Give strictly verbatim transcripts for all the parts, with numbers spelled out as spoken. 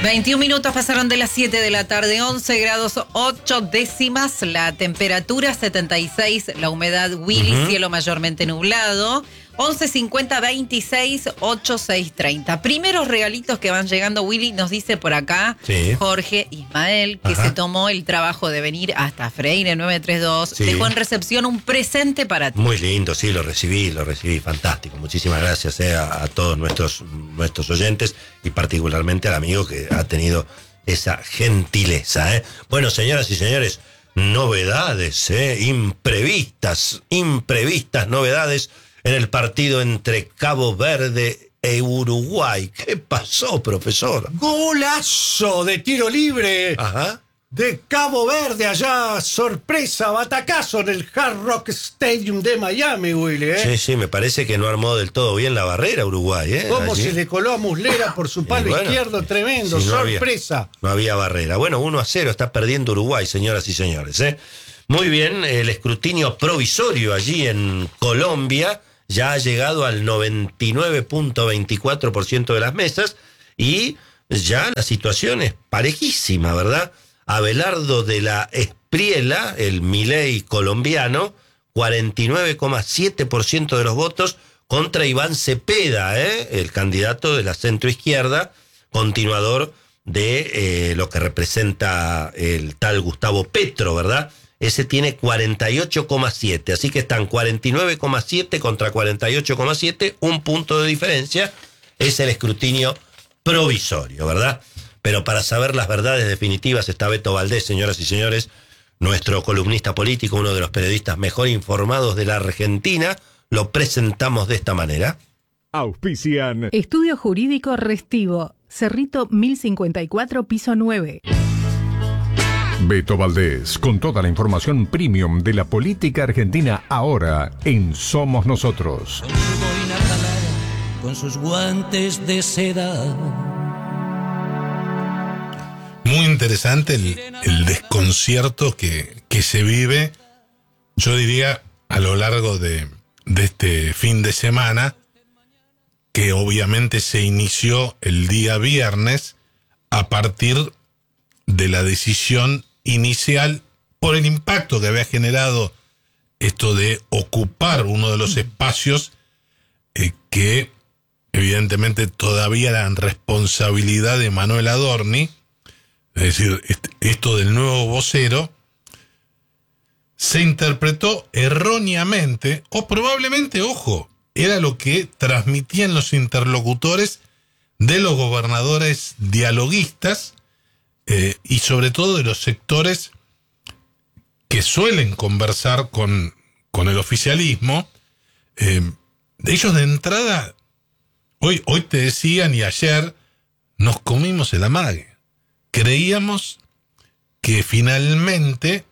veintiún minutos pasaron de las siete de la tarde, once grados ocho décimas, la temperatura setenta y seis, la humedad Willy, uh-huh. cielo mayormente nublado, once cincuenta veintiséis ochenta y seis treinta. Primeros regalitos que van llegando, Willy, nos dice por acá sí. Jorge Ismael, que Ajá. se tomó el trabajo de venir hasta Freire nueve tres dos, sí. dejó en recepción un presente para ti. Muy lindo, sí, lo recibí, lo recibí, fantástico. Muchísimas gracias eh, a, a todos nuestros, nuestros oyentes y particularmente al amigo que ha tenido esa gentileza. ¿eh? Bueno, señoras y señores, novedades, ¿eh? imprevistas, imprevistas novedades en el partido entre Cabo Verde e Uruguay. ¿Qué pasó, profesor? Golazo de tiro libre. Ajá. De Cabo Verde allá, sorpresa, batacazo en el Hard Rock Stadium de Miami, Willy, ¿eh? Sí, sí, me parece que no armó del todo bien la barrera Uruguay, ¿eh? Cómo Allí. se le coló a Muslera por su palo bueno, izquierdo, tremendo, sí, no sorpresa. Había, no había barrera. Bueno, uno a cero está perdiendo Uruguay, señoras y señores, ¿eh? Muy bien, el escrutinio provisorio allí en Colombia ya ha llegado al noventa y nueve punto veinticuatro por ciento de las mesas y ya la situación es parejísima, ¿verdad? Abelardo de la Espriella, el Milei colombiano, cuarenta y nueve coma siete por ciento de los votos contra Iván Cepeda, ¿eh? el candidato de la centroizquierda, continuador de eh, lo que representa el tal Gustavo Petro, ¿verdad? Ese tiene cuarenta y ocho coma siete, así que están cuarenta y nueve coma siete contra cuarenta y ocho coma siete, un punto de diferencia, es el escrutinio provisorio, ¿verdad? Pero para saber las verdades definitivas está Beto Valdés, señoras y señores, nuestro columnista político, uno de los periodistas mejor informados de la Argentina, lo presentamos de esta manera. Auspician Estudio Jurídico Restivo, Cerrito mil cincuenta y cuatro, piso nueve. Beto Valdés, con toda la información premium de la política argentina, ahora en Somos Nosotros. Con su boina calada, con sus guantes de seda. Muy interesante el, el desconcierto que, que se vive, yo diría, a lo largo de, de este fin de semana, que obviamente se inició el día viernes a partir de la decisión inicial por el impacto que había generado esto de ocupar uno de los espacios eh, que evidentemente todavía eran responsabilidad de Manuel Adorni. Es decir, esto del nuevo vocero se interpretó erróneamente, o probablemente, ojo, era lo que transmitían los interlocutores de los gobernadores dialoguistas eh, y sobre todo de los sectores que suelen conversar con, con el oficialismo. Eh, ellos de entrada, hoy, hoy te decían y ayer nos comimos el amague. Creíamos que finalmente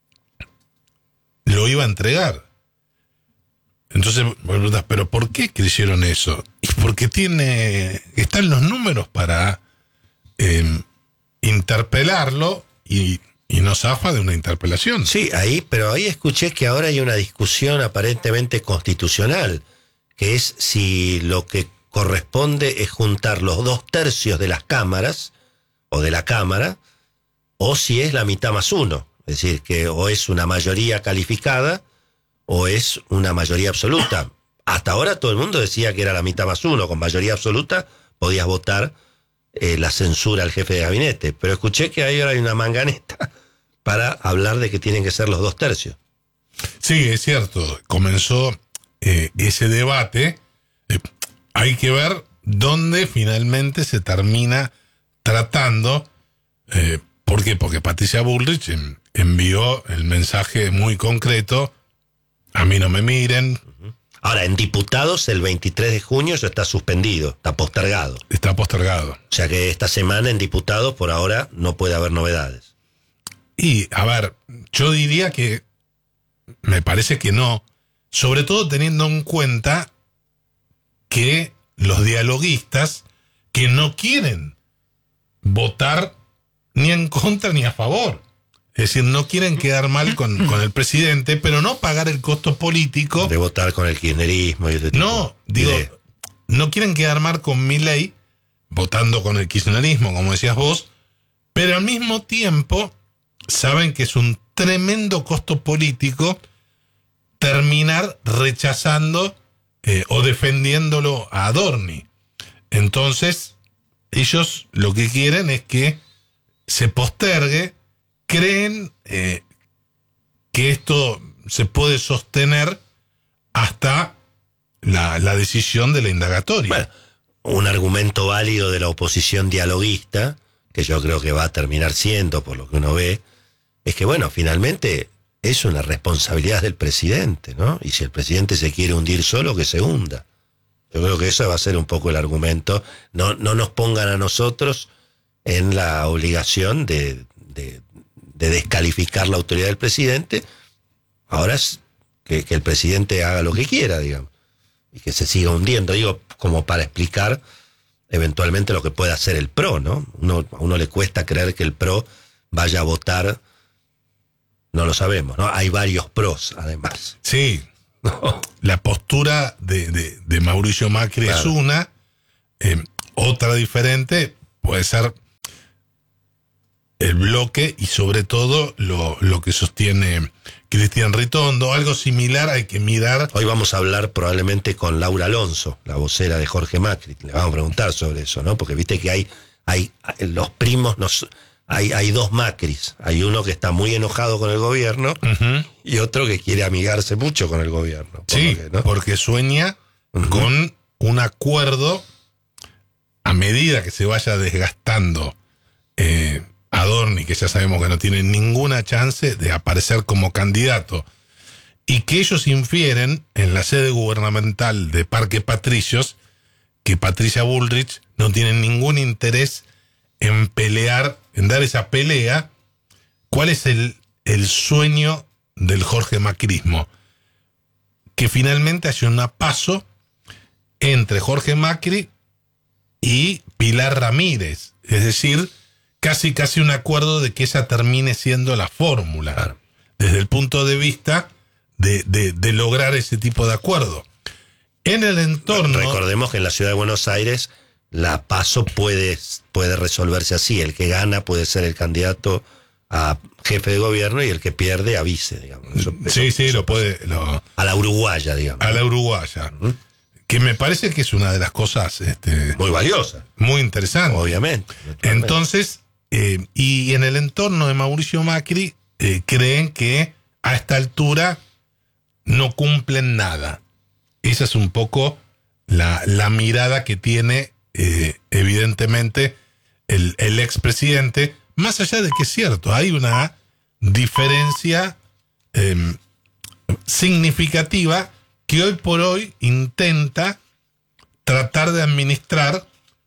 lo iba a entregar. Entonces, ¿pero por qué creyeron eso? Y porque tiene, están los números para eh, interpelarlo y, y no zafa de una interpelación. Sí, ahí, pero ahí escuché que ahora hay una discusión aparentemente constitucional, que es si lo que corresponde es juntar los dos tercios de las cámaras o de la Cámara, o si es la mitad más uno, es decir, que o es una mayoría calificada o es una mayoría absoluta. Hasta ahora todo el mundo decía que era la mitad más uno, con mayoría absoluta podías votar eh, la censura al jefe de gabinete, pero escuché que ahí ahora hay una manganeta para hablar de que tienen que ser los dos tercios. Sí, es cierto, comenzó eh, ese debate, eh, hay que ver dónde finalmente se termina tratando, eh, ¿por qué? Porque Patricia Bullrich en, envió el mensaje muy concreto, a mí no me miren. Ahora, en diputados el veintitrés de junio eso está suspendido, está postergado. Está postergado. O sea que esta semana en diputados por ahora no puede haber novedades. Y, a ver, yo diría que me parece que no, sobre todo teniendo en cuenta que los dialoguistas que no quieren votar ni en contra ni a favor. Es decir, no quieren quedar mal con, con el presidente, pero no pagar el costo político. De votar con el kirchnerismo y ese tipo. No, digo, de... no quieren quedar mal con Milei votando con el kirchnerismo, como decías vos, pero al mismo tiempo saben que es un tremendo costo político terminar rechazando eh, o defendiéndolo a Adorni. Entonces, ellos lo que quieren es que se postergue, creen eh, que esto se puede sostener hasta la, la decisión de la indagatoria. Bueno, un argumento válido de la oposición dialoguista, que yo creo que va a terminar siendo, por lo que uno ve, es que, bueno, finalmente es una responsabilidad del presidente, ¿no? Y si el presidente se quiere hundir solo, que se hunda. Yo creo que eso va a ser un poco el argumento. No, no nos pongan a nosotros en la obligación de, de, de descalificar la autoridad del presidente. Ahora es que, que el presidente haga lo que quiera, digamos, y que se siga hundiendo, digo, como para explicar eventualmente lo que puede hacer el P R O, ¿no? Uno, a uno le cuesta creer que el P R O vaya a votar, no lo sabemos, ¿no? Hay varios P R Os, además. Sí, no. La postura de, de, de Mauricio Macri claro. es una, eh, otra diferente puede ser el bloque y sobre todo lo, lo que sostiene Cristian Ritondo, algo similar hay que mirar. Hoy vamos a hablar probablemente con Laura Alonso, la vocera de Jorge Macri, le vamos a preguntar sobre eso, ¿no? Porque viste que hay, hay los primos, nos, hay, hay dos Macris, hay uno que está muy enojado con el gobierno uh-huh. y otro que quiere amigarse mucho con el gobierno. Por sí, que, ¿no? porque sueña uh-huh. con un acuerdo a medida que se vaya desgastando eh, Adorni, que ya sabemos que no tiene ninguna chance de aparecer como candidato, y que ellos infieren en la sede gubernamental de Parque Patricios que Patricia Bullrich no tiene ningún interés en pelear, en dar esa pelea. ¿Cuál es el, el sueño del Jorge Macrismo? Que finalmente haya un paso entre Jorge Macri y Pilar Ramírez, es decir, casi casi un acuerdo de que esa termine siendo la fórmula, claro. desde el punto de vista de, de, de lograr ese tipo de acuerdo. En el entorno... Recordemos que en la ciudad de Buenos Aires la PASO puede, puede resolverse así, el que gana puede ser el candidato a jefe de gobierno y el que pierde a vice, digamos. Eso, sí, eso, sí, eso lo puede... Lo, a la uruguaya, digamos. A la uruguaya. ¿Mm? Que me parece que es una de las cosas... Este, muy valiosa. Muy interesante. Obviamente. Entonces... Eh, y en el entorno de Mauricio Macri eh, creen que a esta altura no cumplen nada. Esa es un poco la, la mirada que tiene eh, evidentemente el, el expresidente, más allá de que es cierto, hay una diferencia eh, significativa que hoy por hoy intenta tratar de administrar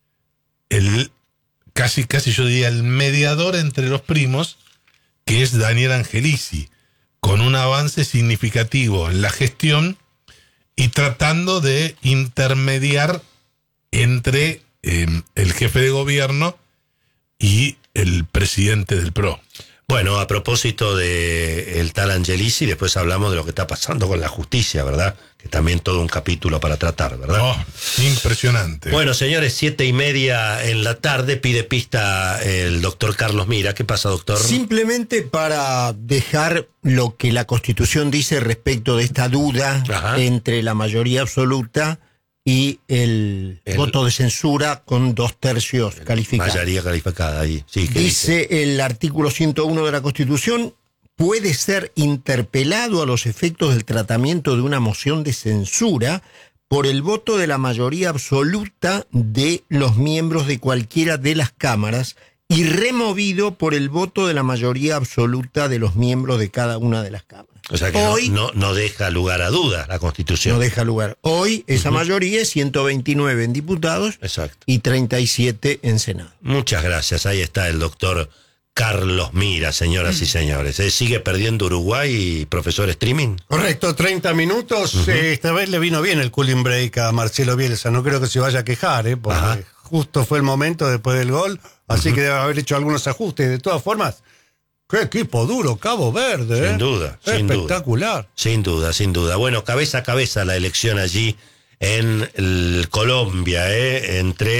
el casi, casi yo diría el mediador entre los primos, que es Daniel Angelici, con un avance significativo en la gestión y tratando de intermediar entre eh, el jefe de gobierno y el presidente del P R O. Bueno, a propósito de el tal Angelici, después hablamos de lo que está pasando con la justicia, ¿verdad? Que también todo un capítulo para tratar, ¿verdad? Oh, impresionante. Bueno, señores, siete y media en la tarde, pide pista el doctor Carlos Mira. ¿Qué pasa, doctor? Simplemente para dejar lo que la Constitución dice respecto de esta duda Ajá. entre la mayoría absoluta y el, el voto de censura con dos tercios calificados. Mayoría calificada ahí. Sí, dice, dice el artículo ciento uno de la Constitución: puede ser interpelado a los efectos del tratamiento de una moción de censura por el voto de la mayoría absoluta de los miembros de cualquiera de las cámaras y removido por el voto de la mayoría absoluta de los miembros de cada una de las cámaras. O sea que Hoy, no, no, no deja lugar a dudas la Constitución. No deja lugar. Hoy esa uh-huh. mayoría es ciento veintinueve en diputados Exacto. y treinta y siete en Senado. Muchas gracias. Ahí está el doctor Carlos Mira, señoras y señores. ¿Eh? ¿Sigue perdiendo Uruguay, profesor Streaming? Correcto, treinta minutos. Uh-huh. Eh, esta vez le vino bien el cooling break a Marcelo Bielsa. No creo que se vaya a quejar, ¿eh? Porque Ajá. justo fue el momento después del gol. Así uh-huh. que debe haber hecho algunos ajustes. De todas formas, qué equipo duro, Cabo Verde. ¿eh? Sin duda, sin espectacular. Duda. Sin duda, sin duda. Bueno, cabeza a cabeza la elección allí en el Colombia, ¿eh? entre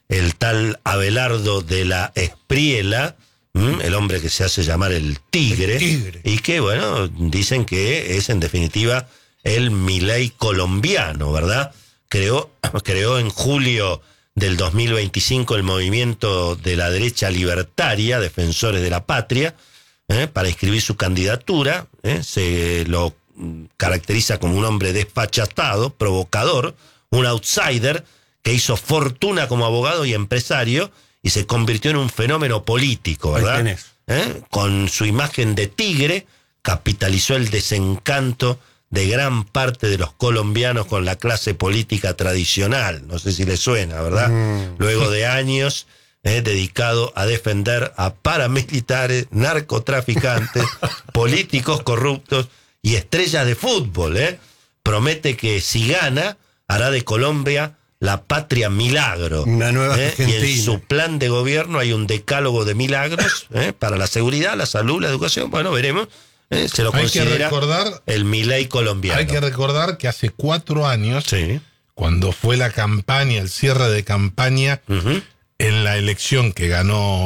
el tal Abelardo de la Espriella, ¿m? el hombre que se hace llamar el tigre, El tigre. y que, bueno, dicen que es en definitiva el Milei colombiano, ¿verdad? Creó, creó en julio del dos mil veinticinco el movimiento de la derecha libertaria, Defensores de la Patria, ¿eh? para inscribir su candidatura. ¿eh? Se lo caracteriza como un hombre desfachatado, provocador, un outsider que hizo fortuna como abogado y empresario y se convirtió en un fenómeno político, Ahí ¿verdad? tenés. ¿Eh? Con su imagen de tigre capitalizó el desencanto de gran parte de los colombianos con la clase política tradicional. No sé si le suena, ¿verdad? Mm. Luego de años eh, dedicado a defender a paramilitares, narcotraficantes, políticos corruptos y estrellas de fútbol. ¿eh? Promete que si gana, hará de Colombia la patria milagro. Una nueva ¿eh? Y en Argentina. su plan de gobierno hay un decálogo de milagros ¿eh? para la seguridad, la salud, la educación. Bueno, veremos. ¿eh? Se lo Hay que considera recordar- el Milei colombiano. Hay que recordar que hace cuatro años, Sí. cuando fue la campaña, el cierre de campaña, Ujú. en la elección que ganó